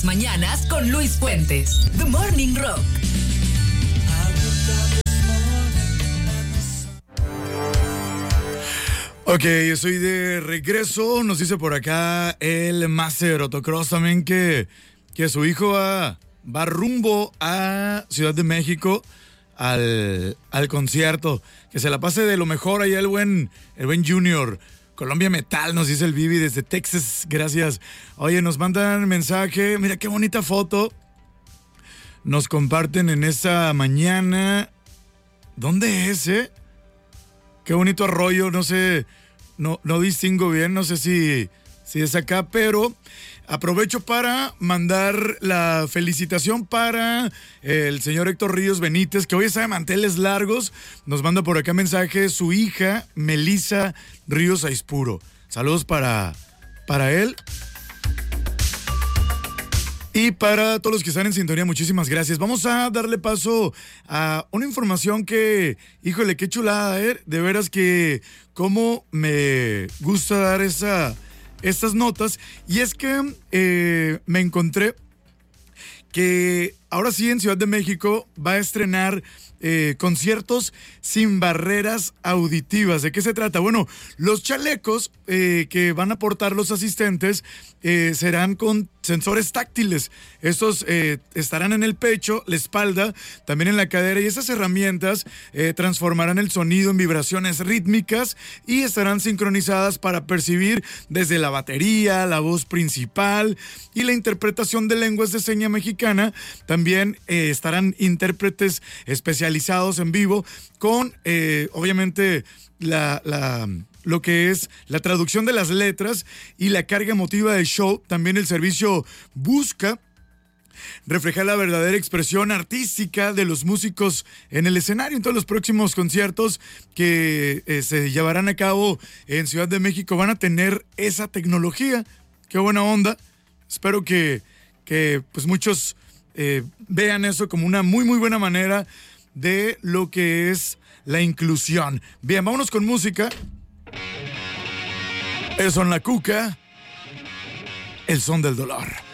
Mañanas con Luis Fuentes. The Morning Rock. Ok, estoy de regreso. Nos dice por acá el Master Autocross también que su hijo va rumbo a Ciudad de México al concierto. Que se la pase de lo mejor allá el buen Junior. Colombia Metal, nos dice el Vivi desde Texas. Gracias. Oye, nos mandan mensaje. Mira qué bonita foto. Nos comparten en esta mañana. ¿Dónde es, Qué bonito arroyo, no sé, no distingo bien, no sé si es acá, pero aprovecho para mandar la felicitación para el señor Héctor Ríos Benítez, que hoy está de manteles largos. Nos manda por acá mensaje su hija, Melissa Ríos Aispuro. Saludos para él. Y para todos los que están en sintonía, muchísimas gracias. Vamos a darle paso a una información que, híjole, qué chulada, de veras que cómo me gusta dar estas notas. Y es que me encontré que ahora sí en Ciudad de México va a estrenar conciertos sin barreras auditivas. ¿De qué se trata? Bueno, los chalecos que van a portar los asistentes serán con sensores táctiles. Estos estarán en el pecho, la espalda, también en la cadera, y esas herramientas transformarán el sonido en vibraciones rítmicas y estarán sincronizadas para percibir desde la batería, la voz principal y la interpretación de lenguas de seña mexicana. También estarán intérpretes especializados en vivo con, obviamente, lo que es la traducción de las letras y la carga emotiva del show. También el servicio busca reflejar la verdadera expresión artística de los músicos en el escenario. En todos los próximos conciertos que se llevarán a cabo en Ciudad de México van a tener esa tecnología. Qué buena onda. Espero que pues muchos vean eso como una muy muy buena manera de lo que es la inclusión. Bien, vámonos con música. El son La Cuca, el son del dolor.